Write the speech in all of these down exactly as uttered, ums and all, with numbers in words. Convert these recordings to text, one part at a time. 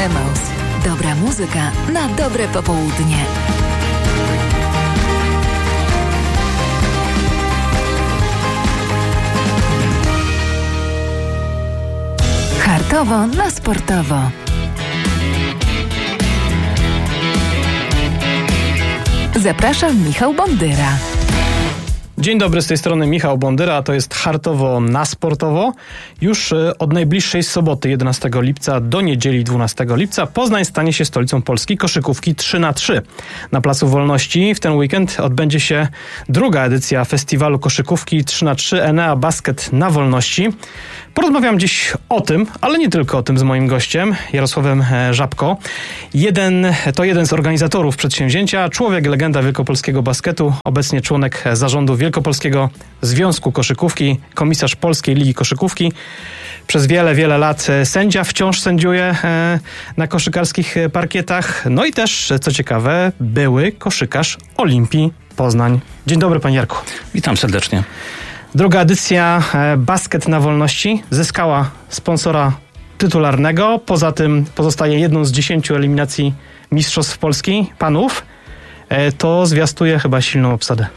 Emaus. Dobra muzyka na dobre popołudnie. Hartowo na sportowo. Zapraszam, Michał Bondyra. Dzień dobry, z tej strony Michał Bondyra, to jest Hartowo na sportowo. Już od najbliższej soboty jedenastego lipca do niedzieli dwunastego lipca Poznań stanie się stolicą Polski koszykówki trzy na trzy. Na Placu Wolności w ten weekend odbędzie się druga edycja festiwalu koszykówki trzy na trzy Enea Basket na Wolności. Porozmawiam dziś o tym, ale nie tylko o tym z moim gościem, Jarosławem Żabko. Jeden, to jeden z organizatorów przedsięwzięcia, człowiek, legenda wielkopolskiego basketu, obecnie członek zarządu Wielkopolskiego Związku Koszykówki, komisarz Polskiej Ligi Koszykówki. Przez wiele, wiele lat sędzia, wciąż sędziuje na koszykarskich parkietach. No i też, co ciekawe, były koszykarz Olimpii Poznań. Dzień dobry, panie Jarku. Witam serdecznie. Druga edycja Basket na Wolności zyskała sponsora tytularnego. Poza tym pozostaje jedną z dziesięciu eliminacji Mistrzostw Polski panów. To zwiastuje chyba silną obsadę.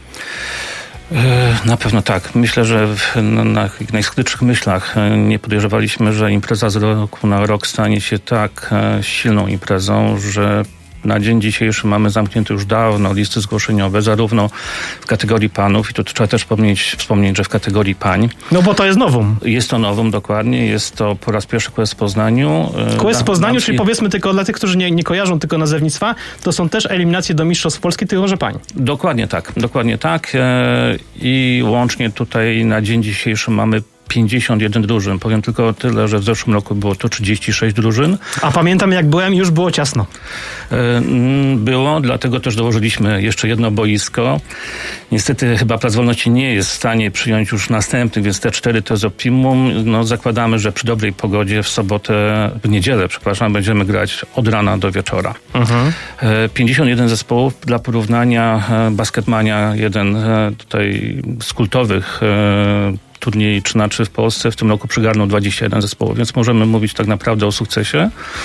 Na pewno tak. Myślę, że w, na, na najskrytszych myślach nie podejrzewaliśmy, że impreza z roku na rok stanie się tak silną imprezą, że na dzień dzisiejszy mamy zamknięte już dawno listy zgłoszeniowe, zarówno w kategorii panów, i tu trzeba też wspomnieć, wspomnieć, że w kategorii pań. No bo to jest nowum. Jest to nowum, dokładnie. Jest to po raz pierwszy Quest w Poznaniu. Quest w Poznaniu, da, czyli powiedzmy tylko dla tych, którzy nie, nie kojarzą tylko nazewnictwa, to są też eliminacje do Mistrzostw Polski, tylko że pań. Dokładnie tak, dokładnie tak. I łącznie tutaj na dzień dzisiejszy mamy pięćdziesiąt jeden drużyn. Powiem tylko tyle, że w zeszłym roku było to trzydzieści sześć drużyn. A pamiętam, jak byłem, już było ciasno. Było, dlatego też dołożyliśmy jeszcze jedno boisko. Niestety chyba Plac Wolności nie jest w stanie przyjąć już następnych, więc te cztery to jest optimum. No, zakładamy, że przy dobrej pogodzie w sobotę, w niedzielę, przepraszam, będziemy grać od rana do wieczora. Mhm. pięćdziesiąt jeden zespołów. Dla porównania Basketmania, jeden tutaj z kultowych turniej trzy na trzy w Polsce w tym roku przygarnął dwadzieścia jeden zespołów, więc możemy mówić tak naprawdę o sukcesie.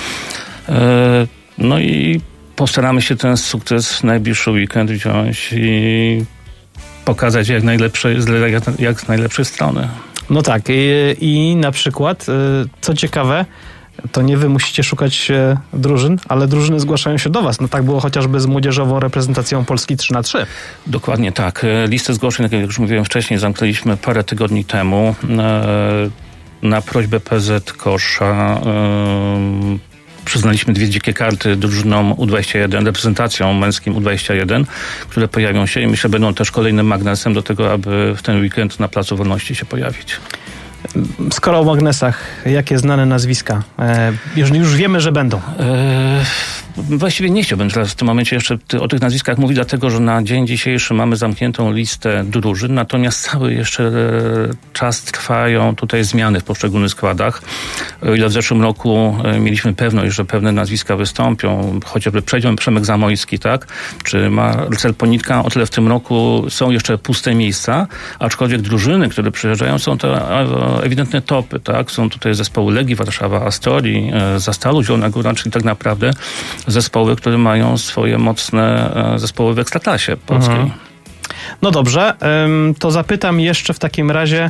No i postaramy się ten sukces w najbliższy weekend wziąć i pokazać jak najlepsze, jak, jak z najlepszej strony. No tak, i, i na przykład, co ciekawe, to nie wy musicie szukać e, drużyn, ale drużyny zgłaszają się do was. No tak było chociażby z młodzieżową reprezentacją Polski trzy na trzy. Dokładnie tak. Listę zgłoszeń, jak już mówiłem wcześniej, zamknęliśmy parę tygodni temu. E, na prośbę P Z Kosza e, przyznaliśmy dwie dzikie karty drużynom U dwadzieścia jeden, reprezentacją męskim U dwadzieścia jeden, które pojawią się i myślę, będą też kolejnym magnesem do tego, aby w ten weekend na Placu Wolności się pojawić. Skoro o magnesach, jakie znane nazwiska? E, już, już wiemy, że będą. E, właściwie nie chciałbym teraz w tym momencie jeszcze o tych nazwiskach mówić, dlatego że na dzień dzisiejszy mamy zamkniętą listę drużyn, natomiast cały jeszcze czas trwają tutaj zmiany w poszczególnych składach. O ile w zeszłym roku mieliśmy pewność, że pewne nazwiska wystąpią, chociażby przejdziemy Przemek Zamojski, tak, czy Marcel Ponitka, o tyle w tym roku są jeszcze puste miejsca, aczkolwiek drużyny, które przyjeżdżają, są to ewidentne topy, tak? Są tutaj zespoły Legii Warszawa, Astorii, Zastalu, Zielona Góra, czyli tak naprawdę zespoły, które mają swoje mocne zespoły w ekstraklasie polskiej. Mhm. No dobrze, to zapytam jeszcze w takim razie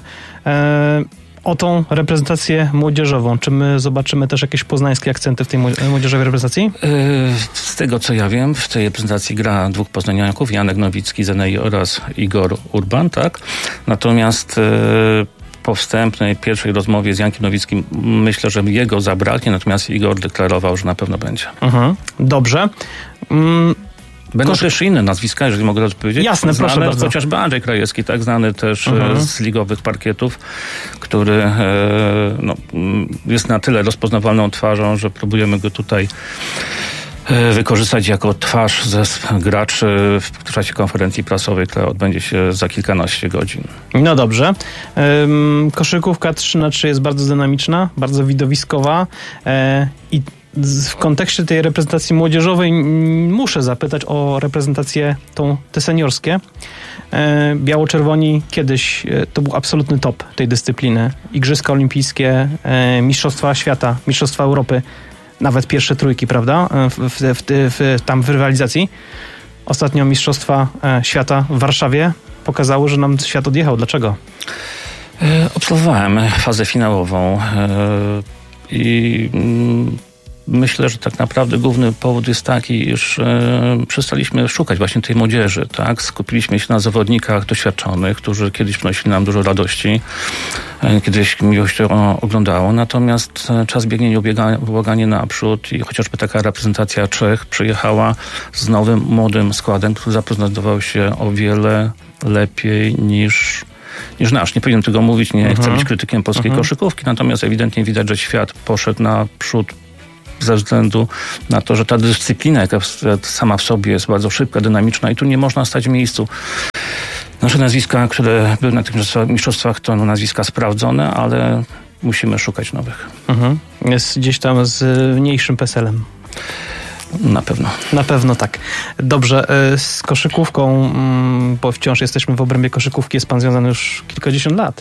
o tą reprezentację młodzieżową. Czy my zobaczymy też jakieś poznańskie akcenty w tej młodzieżowej reprezentacji? Z tego co ja wiem, w tej reprezentacji gra dwóch poznaniaków, Janek Nowicki z Enei oraz Igor Urban, tak? Natomiast po wstępnej pierwszej rozmowie z Jankiem Nowickim myślę, że jego zabraknie, natomiast Igor deklarował, że na pewno będzie. Mhm. Dobrze. Mm. Będą Kosz... też inne nazwiska, jeżeli mogę powiedzieć. Jasne, znane, proszę bardzo. Chociażby Andrzej Krajewski, tak znany też mhm. z ligowych parkietów, który e, no, jest na tyle rozpoznawalną twarzą, że próbujemy go tutaj wykorzystać jako twarz ze graczy w czasie konferencji prasowej, która odbędzie się za kilkanaście godzin. No dobrze. Koszykówka trzy na trzy jest bardzo dynamiczna, bardzo widowiskowa i w kontekście tej reprezentacji młodzieżowej muszę zapytać o reprezentację tą, te seniorskie. Biało-czerwoni kiedyś to był absolutny top tej dyscypliny. Igrzyska olimpijskie, mistrzostwa świata, mistrzostwa Europy. nawet pierwsze trójki, prawda? W, w, w, w, tam w rywalizacji. Ostatnio Mistrzostwa Świata w Warszawie pokazały, że nam świat odjechał. Dlaczego? Obserwowałem fazę finałową i myślę, że tak naprawdę główny powód jest taki, iż przestaliśmy szukać właśnie tej młodzieży, tak? Skupiliśmy się na zawodnikach doświadczonych, którzy kiedyś przynosili nam dużo radości, kiedyś miłość to oglądało, natomiast czas biegnie nieubłaganie naprzód i chociażby taka reprezentacja Czech przyjechała z nowym, młodym składem, który zaprezentował się o wiele lepiej niż niż nasz. Nie powinienem tego mówić, nie uh-huh. chcę być krytykiem polskiej uh-huh. koszykówki, natomiast ewidentnie widać, że świat poszedł naprzód ze względu na to, że ta dyscyplina, jaka sama w sobie jest bardzo szybka, dynamiczna i tu nie można stać w miejscu. Nasze nazwiska, które były na tych mistrzostwach, to nazwiska sprawdzone, ale musimy szukać nowych. Uh-huh. Jest gdzieś tam z mniejszym peselem. Na pewno. Na pewno tak. Dobrze, z koszykówką, bo wciąż jesteśmy w obrębie koszykówki, jest pan związany już kilkadziesiąt lat.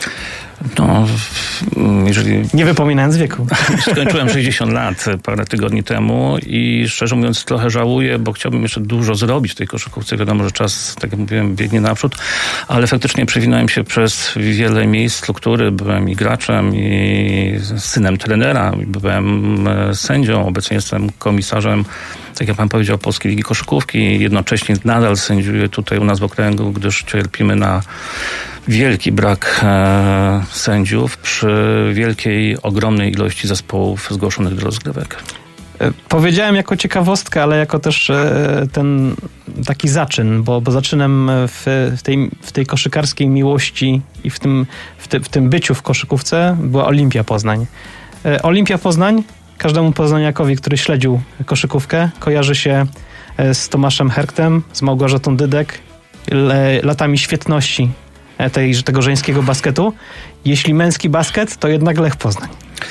No, jeżeli... Nie wypominając wieku. Skończyłem sześćdziesiąt lat parę tygodni temu i szczerze mówiąc trochę żałuję, bo chciałbym jeszcze dużo zrobić w tej koszykówce. Wiadomo, że czas, tak jak mówiłem, biegnie naprzód, ale faktycznie przewinąłem się przez wiele miejsc struktury. Byłem i graczem, i synem trenera, byłem sędzią, obecnie jestem komisarzem, tak jak pan powiedział, Polskiej Ligi Koszykówki. Jednocześnie nadal sędziuję tutaj u nas w okręgu, gdyż cierpimy na wielki brak e, sędziów przy wielkiej, ogromnej ilości zespołów zgłoszonych do rozgrywek. Powiedziałem jako ciekawostkę, ale jako też e, ten taki zaczyn, bo, bo zaczynem w, w, tej, w tej koszykarskiej miłości i w tym, w, ty, w tym byciu w koszykówce była Olimpia Poznań. E, Olimpia Poznań, każdemu poznaniakowi, który śledził koszykówkę, kojarzy się z Tomaszem Herktem, z Małgorzatą Dydek, latami świetności tej, tego żeńskiego basketu. Jeśli męski basket, to jednak Lech Poznań.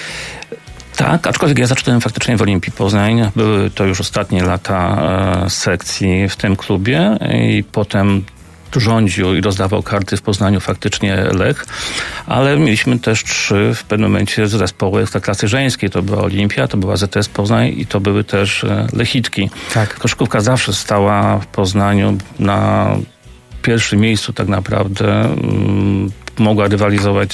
Tak, aczkolwiek ja zacząłem faktycznie w Olimpii Poznań. Były to już ostatnie lata e, sekcji w tym klubie i potem rządził i rozdawał karty w Poznaniu faktycznie Lech, ale mieliśmy też trzy w pewnym momencie zespoły w klasy żeńskiej. To była Olimpia, to była Z T S Poznań i to były też Lechitki. Tak. Koszykówka zawsze stała w Poznaniu na pierwszym miejscu tak naprawdę. Mogła rywalizować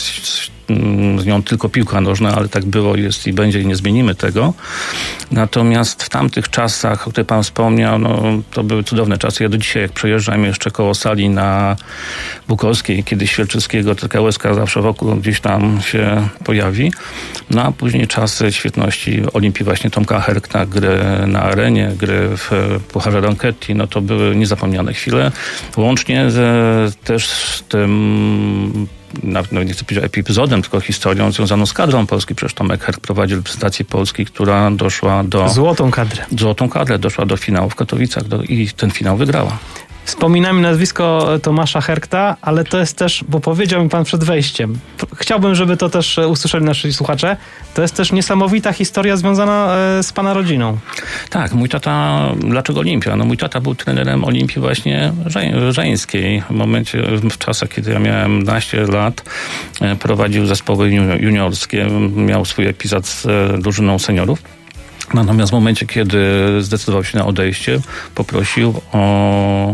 z nią tylko piłka nożna, ale tak było, jest i będzie i nie zmienimy tego. Natomiast w tamtych czasach, o których pan wspomniał, no, to były cudowne czasy. Ja do dzisiaj, jak przejeżdżam jeszcze koło sali na Bukowskiej, kiedy Świerczyckiego, taka łezka zawsze wokół gdzieś tam się pojawi. No a później czasy świetności Olimpii, właśnie Tomka Herkta, gry na arenie, gry w Pucharze Ronchetti, no to były niezapomniane chwile. Łącznie z, też z tym, nawet nie chcę powiedzieć epizodem, tylko historią związaną z kadrą Polski. Przecież Tomek Herk prowadził reprezentację Polski, która doszła do... Złotą kadrę. Złotą kadrę, doszła do finału w Katowicach do, i ten finał wygrała. Wspominamy nazwisko Tomasza Herkta, ale to jest też, bo powiedział mi pan przed wejściem, chciałbym, żeby to też usłyszeli nasi słuchacze, to jest też niesamowita historia związana z pana rodziną. Tak, mój tata, dlaczego Olimpia? No mój tata był trenerem Olimpii właśnie żeńskiej. W momencie, w czasach, kiedy ja miałem naście lat, prowadził zespoły juniorskie, miał swój epizod z drużyną seniorów. Natomiast w momencie, kiedy zdecydował się na odejście, poprosił o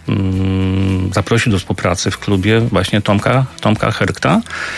mm, zaprosił do współpracy w klubie właśnie Tomka, Tomka Herkta.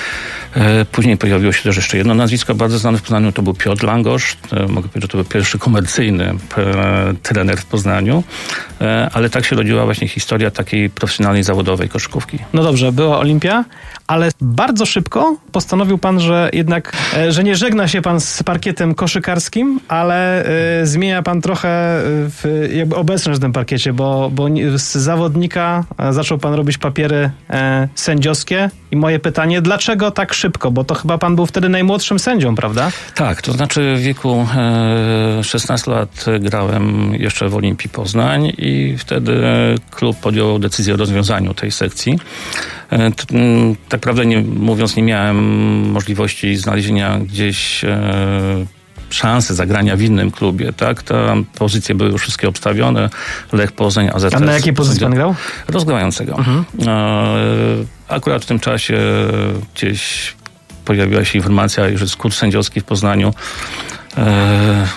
Później pojawiło się też jeszcze jedno nazwisko bardzo znane w Poznaniu, to był Piotr Langosz. Mogę powiedzieć, że to był pierwszy komercyjny trener w Poznaniu, ale tak się rodziła właśnie historia takiej profesjonalnej, zawodowej koszykówki. No dobrze, była Olimpia, ale bardzo szybko postanowił pan, że jednak, że nie żegna się pan z parkietem koszykarskim, ale y, zmienia pan trochę w, jakby obecność w tym parkiecie, bo, bo z zawodnika zaczął pan robić papiery e, sędziowskie i moje pytanie, dlaczego tak szybko? Bo to chyba pan był wtedy najmłodszym sędzią, prawda? Tak, to znaczy w wieku e, szesnastu lat grałem jeszcze w Olimpii Poznań i wtedy klub podjął decyzję o rozwiązaniu tej sekcji. E, t, m, tak naprawdę nie, mówiąc, nie miałem możliwości znalezienia gdzieś e, szansy zagrania w innym klubie, tak? Te pozycje były już wszystkie obstawione. Lech Poznań, A Z T S. A na jakiej pozycji pan grał? Rozgrywającego. Mhm. E, akurat w tym czasie gdzieś pojawiła się informacja, że jest kurs sędziowski w Poznaniu. E,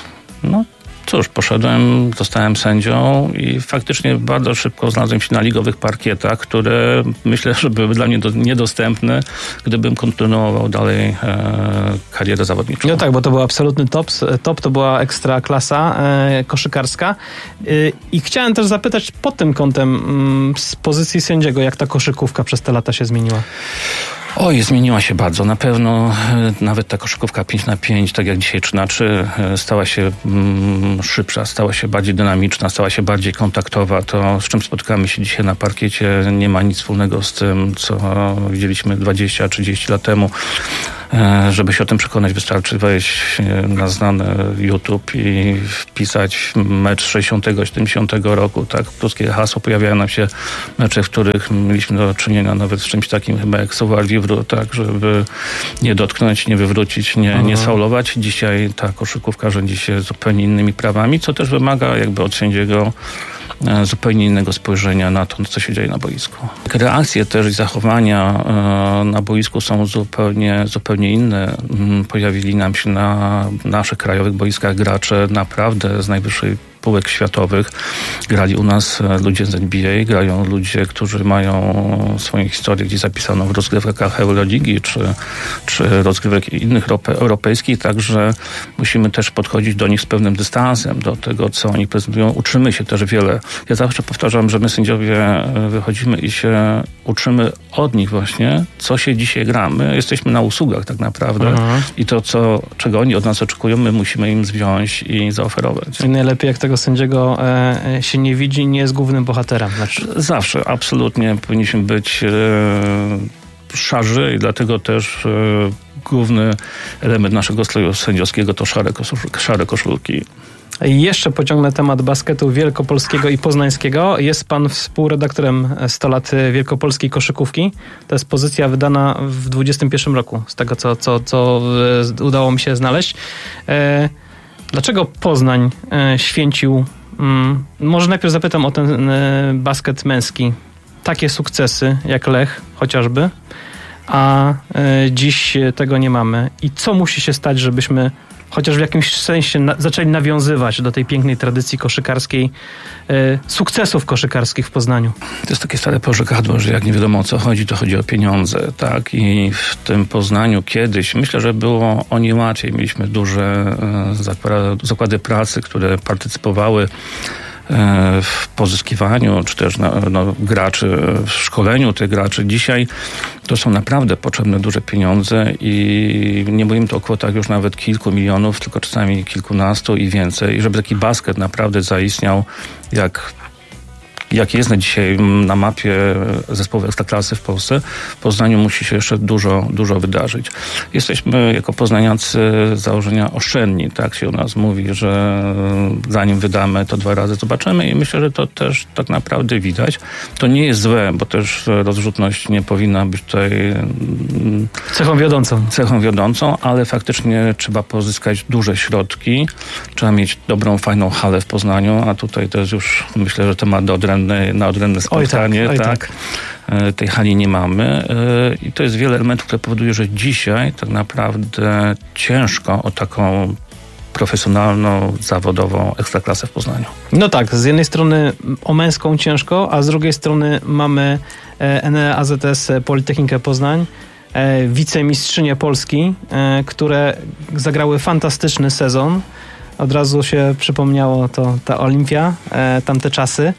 Cóż, poszedłem, zostałem sędzią i faktycznie bardzo szybko znalazłem się na ligowych parkietach, które myślę, że były dla mnie do, niedostępne, gdybym kontynuował dalej e, karierę zawodniczą. No tak, bo to był absolutny top, top to była ekstra klasa e, koszykarska. E, I chciałem też zapytać pod tym kątem m, z pozycji sędziego, jak ta koszykówka przez te lata się zmieniła? Oj, zmieniła się bardzo. Na pewno e, nawet ta koszykówka pięć na pięć, tak jak dzisiaj trzy na trzy, e, stała się mm, szybsza, stała się bardziej dynamiczna, stała się bardziej kontaktowa. To, z czym spotykamy się dzisiaj na parkiecie, nie ma nic wspólnego z tym, co widzieliśmy dwadzieścia trzydzieści lat temu. E, żeby się o tym przekonać, wystarczy wejść na znany YouTube i wpisać mecz sześćdziesiątego siedemdziesiątego roku. Tak, polskie hasło, pojawiają nam się mecze, w których mieliśmy do czynienia nawet z czymś takim chyba jak savoir-vivre, tak, żeby nie dotknąć, nie wywrócić, nie, nie sfaulować. Dzisiaj ta koszykówka rządzi się zupełnie innymi prawami, co też wymaga jakby od sędziego zupełnie innego spojrzenia na to, co się dzieje na boisku. Reakcje też i zachowania na boisku są zupełnie, zupełnie inne. Pojawili nam się na naszych krajowych boiskach gracze naprawdę z najwyższej półek światowych. Grali u nas ludzie z N B A, grają ludzie, którzy mają swoją historię gdzieś zapisaną w rozgrywkach Euroligi czy, czy rozgrywek innych europejskich, także musimy też podchodzić do nich z pewnym dystansem, do tego, co oni prezentują. Uczymy się też wiele. Ja zawsze powtarzam, że my sędziowie wychodzimy i się uczymy od nich właśnie, co się dzisiaj gra. My jesteśmy na usługach tak naprawdę mhm. i to, co, czego oni od nas oczekują, my musimy im wziąć i zaoferować. I najlepiej, jak tego sędziego e, się nie widzi, nie jest głównym bohaterem. Znaczy... Zawsze, absolutnie powinniśmy być e, szarzy i dlatego też e, główny element naszego stroju sędziowskiego to szare, szare koszulki. I jeszcze pociągnę temat basketu wielkopolskiego i poznańskiego. Jest pan współredaktorem sto lat wielkopolskiej koszykówki. To jest pozycja wydana w dwudziestym pierwszym roku, z tego co, co, co udało mi się znaleźć. E, Dlaczego Poznań e, święcił, mm, może najpierw zapytam o ten e, basket męski, takie sukcesy jak Lech chociażby, a e, dziś tego nie mamy. I co musi się stać, żebyśmy chociaż w jakimś sensie na, zaczęli nawiązywać do tej pięknej tradycji koszykarskiej, e, sukcesów koszykarskich w Poznaniu? To jest takie stare porzekadło, że jak nie wiadomo o co chodzi, to chodzi o pieniądze, tak? I w tym Poznaniu kiedyś, myślę, że było o nie łatwiej. Mieliśmy duże e, zakłady, zakłady pracy, które partycypowały w pozyskiwaniu, czy też no, no, graczy, w szkoleniu tych graczy. Dzisiaj to są naprawdę potrzebne duże pieniądze i nie mówimy tu o kwotach już nawet kilku milionów, tylko czasami kilkunastu i więcej. I żeby taki basket naprawdę zaistniał jak jak jest na dzisiaj na mapie zespołów ekstraklasy w Polsce, w Poznaniu musi się jeszcze dużo, dużo wydarzyć. Jesteśmy jako poznaniacy z założenia oszczędni, tak się u nas mówi, że zanim wydamy, to dwa razy zobaczymy i myślę, że to też tak naprawdę widać. To nie jest złe, bo też rozrzutność nie powinna być tutaj cechą wiodącą. Cechą wiodącą, ale faktycznie trzeba pozyskać duże środki, trzeba mieć dobrą, fajną halę w Poznaniu, a tutaj to jest już, myślę, że temat do odrębnej na odrębne spotkanie. Oj tak, oj tak. tak. Tej hali nie mamy i to jest wiele elementów, które powoduje, że dzisiaj tak naprawdę ciężko o taką profesjonalną, zawodową ekstraklasę w Poznaniu. No tak, z jednej strony o męską ciężko, a z drugiej strony mamy N E A Z S Politechnikę Poznań, wicemistrzynie Polski, które zagrały fantastyczny sezon. Od razu się przypomniało to ta Olimpia, tamte czasy.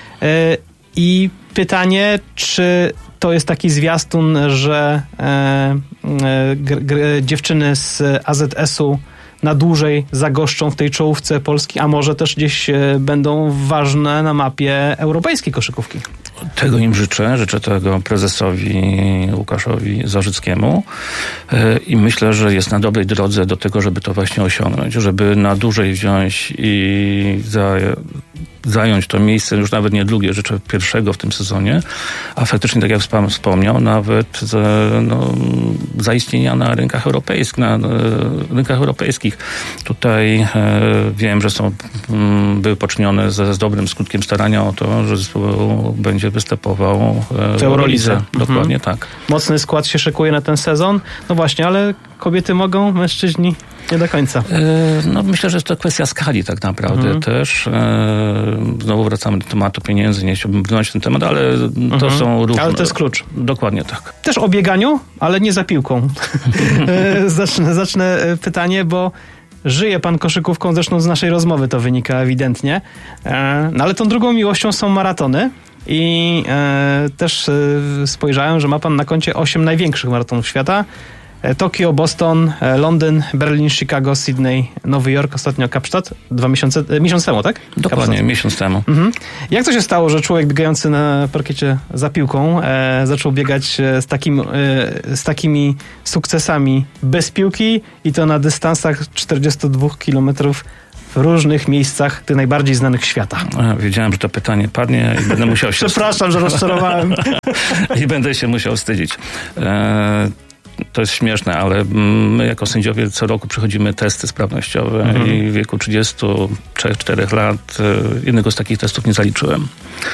I pytanie, czy to jest taki zwiastun, że e, e, g, g, dziewczyny z A Z S-u na dłużej zagoszczą w tej czołówce Polski, a może też gdzieś będą ważne na mapie europejskiej koszykówki? Tego im życzę. Życzę tego prezesowi Łukaszowi Zarzyckiemu i myślę, że jest na dobrej drodze do tego, żeby to właśnie osiągnąć, żeby na dłużej wziąć i za, zająć to miejsce, już nawet nie drugie, życzę pierwszego w tym sezonie, a faktycznie, tak jak pan wspomniał, nawet no, zaistnienia na rynkach europejskich, na rynkach europejskich. Tutaj e, wiem, że są m, były poczynione ze, z dobrym skutkiem starania o to, że zespół będzie występował e, w Eurolidze. Dokładnie mhm. tak. Mocny skład się szykuje na ten sezon. No właśnie, ale kobiety mogą, mężczyźni? Nie do końca. No myślę, że jest to kwestia skali tak naprawdę mhm. też. Znowu wracamy do tematu pieniędzy, nie chciałbym brnąć ten temat, ale mhm. to są różne. Ale to jest klucz. Dokładnie tak. Też o bieganiu, ale nie za piłką. zacznę, zacznę pytanie, bo żyje pan koszykówką, zresztą z naszej rozmowy to wynika ewidentnie. No ale tą drugą miłością są maratony. I e, też e, spojrzałem, że ma pan na koncie osiem największych maratonów świata. E, Tokio, Boston, e, Londyn, Berlin, Chicago, Sydney, Nowy Jork, ostatnio Kapsztad. Dwa miesiące, e, miesiąc temu, tak? Dokładnie, Kapsztad. miesiąc temu. Mhm. Jak to się stało, że człowiek biegający na parkiecie za piłką e, zaczął biegać e, z, takim, e, z takimi sukcesami bez piłki i to na dystansach czterdzieści dwa kilometry w różnych miejscach, tych najbardziej znanych świata? A, wiedziałem, że to pytanie padnie i będę musiał się... Przepraszam, że rozczarowałem. I będę się musiał wstydzić. E, to jest śmieszne, ale my jako sędziowie co roku przechodzimy testy sprawnościowe mhm. i w wieku trzydziestu trzech czterech lat jednego z takich testów nie zaliczyłem.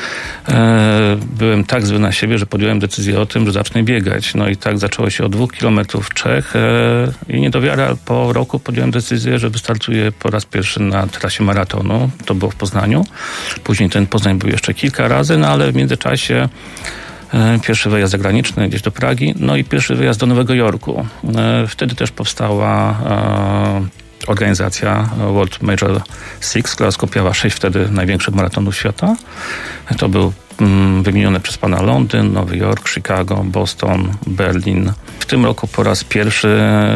Byłem tak zły na siebie, że podjąłem decyzję o tym, że zacznę biegać. No i tak zaczęło się od dwóch kilometrów trzech i nie do wiary, po roku podjąłem decyzję, że wystartuję po raz pierwszy na trasie maratonu. To było w Poznaniu. Później ten Poznań był jeszcze kilka razy, no ale w międzyczasie pierwszy wyjazd zagraniczny gdzieś do Pragi, no i pierwszy wyjazd do Nowego Jorku. Wtedy też powstała organizacja World Major Six, która skupiała sześć wtedy największych maratonów świata. To był wymieniony przez pana Londyn, Nowy Jork, Chicago, Boston, Berlin. W tym roku po raz pierwszy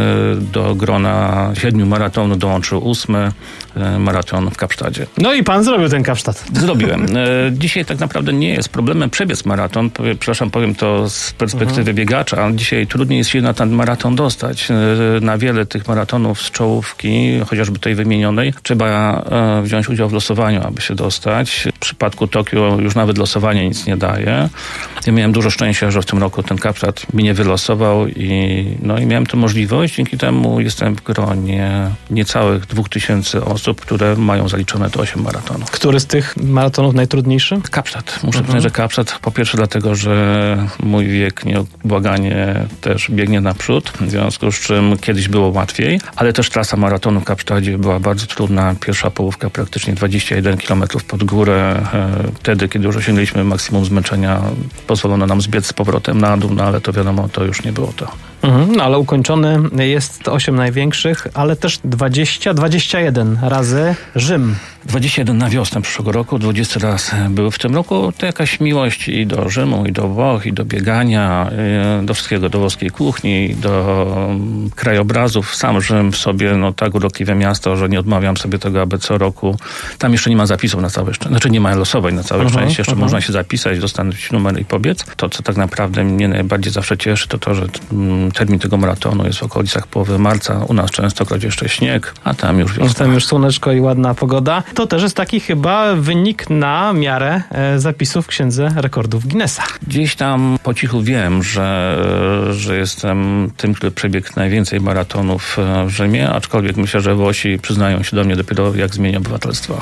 do grona siedmiu maratonów dołączył ósmy maraton w Kapsztadzie. No i pan zrobił ten Kapsztad. Zrobiłem. Dzisiaj tak naprawdę nie jest problemem przebiec maraton. Przepraszam, powiem to z perspektywy mhm. biegacza, ale dzisiaj trudniej jest się na ten maraton dostać. Na wiele tych maratonów z czołówki, chociażby tej wymienionej, trzeba wziąć udział w losowaniu, aby się dostać. W przypadku Tokio już nawet losowanie nic nie daje. Ja miałem dużo szczęścia, że w tym roku ten Kapsztad mnie wylosował i, no i miałem tę możliwość. Dzięki temu jestem w gronie niecałych dwóch tysięcy osób, które mają zaliczone te osiem maratonów. Który z tych maratonów najtrudniejszy? Kapsztad. Muszę mhm. powiedzieć, że Kapsztad po pierwsze dlatego, że mój wiek nieubłaganie też biegnie naprzód, w związku z czym kiedyś było łatwiej, ale też trasa maratonu w Kapsztadzie była bardzo trudna. Pierwsza połówka praktycznie dwadzieścia jeden kilometrów pod górę. Wtedy, kiedy już osiągnęliśmy maksimum zmęczenia, pozwolono nam zbiec z powrotem na dół, no ale to wiadomo, to już nie było to. Mhm, no ale ukończony jest osiem największych, ale też dwadzieścia, dwadzieścia jeden razy Rzym. dwadzieścia jeden na wiosnę przyszłego roku, dwadzieścia raz był w tym roku. To jakaś miłość i do Rzymu, i do Włoch, i do biegania, do wszystkiego, do włoskiej kuchni, do krajobrazów. Sam Rzym w sobie, no tak urokliwe miasto, że nie odmawiam sobie tego, aby co roku, tam jeszcze nie ma zapisów na całe szczęście, znaczy nie ma losowań na całe uh-huh, szczęście, jeszcze uh-huh. można się zapisać, dostać numer i pobiec. To, co tak naprawdę mnie najbardziej zawsze cieszy, to to, że termin tego maratonu jest w okolicach połowy marca. U nas częstokroć jeszcze śnieg, a tam już wiosna. Tam już słoneczko i ładna pogoda. To też jest taki chyba wynik na miarę e, zapisów w Księdze Rekordów Guinnessa. Gdzieś tam po cichu wiem, że, że jestem tym, który przebiegł najwięcej maratonów w Rzymie, aczkolwiek myślę, że Włosi przyznają się do mnie dopiero jak zmienię obywatelstwo.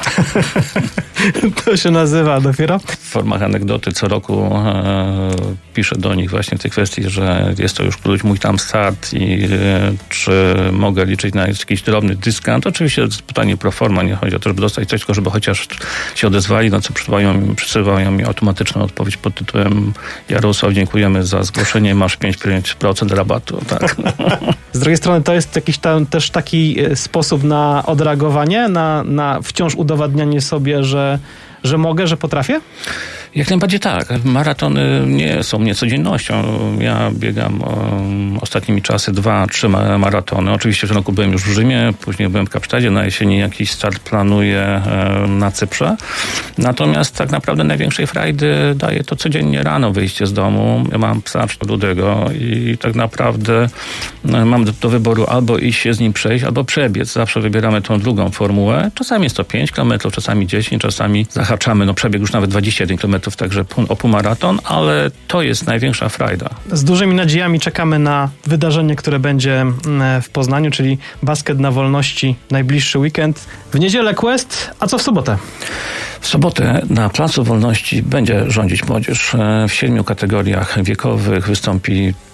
To się nazywa dopiero? W formach anegdoty co roku e, piszę do nich właśnie w tej kwestii, że jest to już któryś mój tam start i e, czy mogę liczyć na jakiś drobny dyskant. Oczywiście to jest pytanie pro forma, nie chodzi o to, żeby dostać coś, tylko żeby chociaż się odezwali, no co przysyłają, przysyłają mi automatyczną odpowiedź pod tytułem: Jarosław, dziękujemy za zgłoszenie, masz pięć procent rabatu. Tak. Z drugiej strony to jest jakiś tam też taki sposób na odreagowanie, na, na wciąż udowadnianie sobie, że, że mogę, że potrafię? Jak najbardziej tak. Maratony nie są niecodziennością. Ja biegam um, ostatnimi czasy dwa, trzy maratony. Oczywiście w tym roku byłem już w Rzymie, później byłem w Kapsztadzie, na jesieni jakiś start planuję um, na Cyprze. Natomiast tak naprawdę największej frajdy daje to codziennie rano wyjście z domu. Ja mam psa rudego i tak naprawdę um, mam do, do wyboru albo iść się z nim przejść, albo przebiec. Zawsze wybieramy tą drugą formułę. Czasami jest to pięć kilometrów, czasami dziesięć, czasami zahaczamy, no przebieg już nawet dwadzieścia jeden kilometrów, także o półmaraton, ale to jest największa frajda. Z dużymi nadziejami czekamy na wydarzenie, które będzie w Poznaniu, czyli basket na wolności, najbliższy weekend. W niedzielę Quest, a co w sobotę? W sobotę na Placu Wolności będzie rządzić młodzież. W siedmiu kategoriach wiekowych wystąpi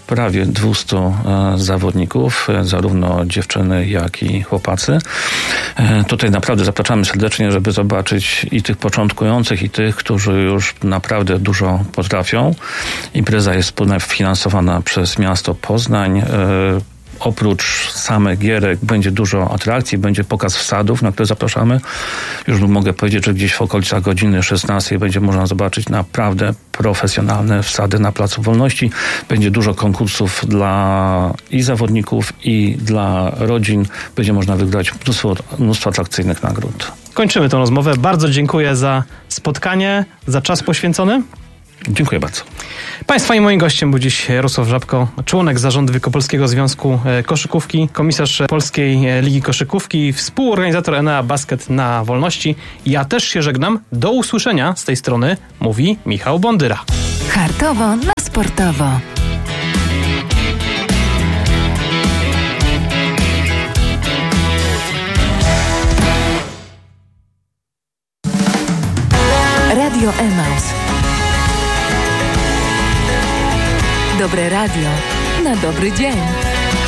prawie dwieście zawodników, zarówno dziewczyny, jak i chłopacy. Tutaj naprawdę zapraszamy serdecznie, żeby zobaczyć i tych początkujących, i tych, którzy już naprawdę dużo potrafią. Impreza jest finansowana przez miasto Poznań. Oprócz samych gierek będzie dużo atrakcji, będzie pokaz wsadów, na które zapraszamy. Już mogę powiedzieć, że gdzieś w okolicach godziny szesnastej będzie można zobaczyć naprawdę profesjonalne wsady na Placu Wolności. Będzie dużo konkursów dla i zawodników, i dla rodzin. Będzie można wygrać mnóstwo, mnóstwo atrakcyjnych nagród. Kończymy tę rozmowę. Bardzo dziękuję za spotkanie, za czas poświęcony. Dziękuję bardzo. Państwa i moim gościem był dziś Jarosław Żabko, członek zarządu Wielkopolskiego Związku Koszykówki, komisarz Polskiej Ligi Koszykówki, współorganizator Enea Basket na Wolności. Ja też się żegnam. Do usłyszenia z tej strony, mówi Michał Bondyra. Hartowo na sportowo. Radio Emaus. Dobre radio na dobry dzień.